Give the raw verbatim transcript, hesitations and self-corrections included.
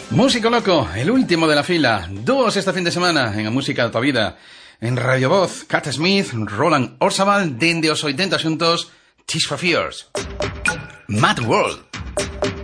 Músico Loco, el último de la fila. Dúos este fin de semana en A Música da Tua Vida. En Radio Voz, Cat Smith, Roland Orzabal, dende os oitenta xuntos, Tears for Fears. Mad World.